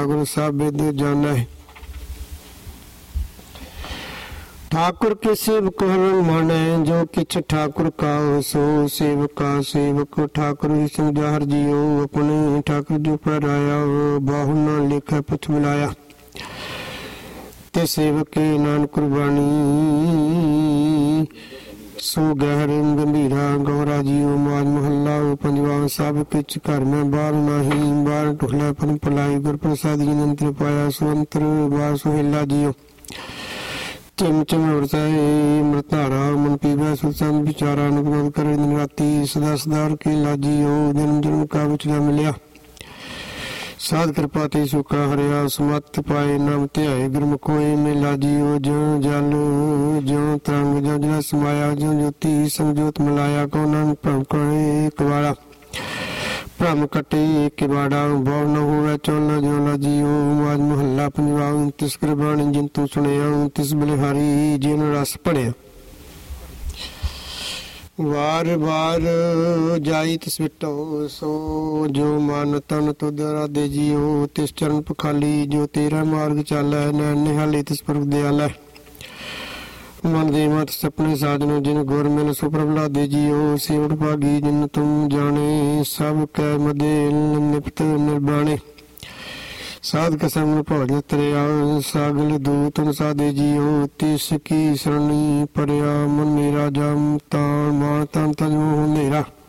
गुरु सब विद जानै। ठाकुर के सेवक हरण मानै, जो किछ ठाकुर का सो सेवका सेवक। ठाकुर ही समझा हर जियो, अपने ठाकुर जो पर आया, बाहु न लिखै पुछ मिलाया। ते सेवक के नानक कुर्बानी, सो गहर गंभीरा गौरा जियो। माज महला पंजवा, सब किछ घर में बार नाही, बार ढोला पन पलाई। गुर प्रसाद जी अंतर पाया, सो अंतर बार सुहेला जियो। चिम चिम वरसाए मृतारा, मन पीवा सुसंग विचारा। अनुग्रह करे दिन राती, सदा सदार के लाजियो। जन्म जन्म का विचला मिलिया, साध कृपा ते सुखा हरिया। समत पाए नाम ध्याए, गुरमुख होए मेला जियो। ज्यों जल ज्यों तरंग, ज्यों जल समाया। ज्यों ज्योति समझोत मिलाया, कौ नानक भ्रम करे कवाड़ा। भ्रम कटे किवाड़ा, भव न होवे चौला ज्योला जियो। माज महला पंजवा, तिस कुर्बानी जिन तू सुनिया। तिस बलिहारी जिन रस पड़िया। वार वार जाई तिस विटो, सो जो मन तन तुद राधे जियो। तिस चरण पखाली, जो तेरा मार्ग चालै। नैन निहाली तिस प्रभु दयालै। मन दे मत सपने साजनो, जिन गुर मिल सो प्रभ लादे जियो। सेवट भागी जिन तुम जाने, सब कै मदे निपत निर्बाणे। साध कसम भोजन तरिया, सागल दूत साधे जियो। तिस की सरणी परया, मन मेरा जम तान मान तन तजमो नेरा।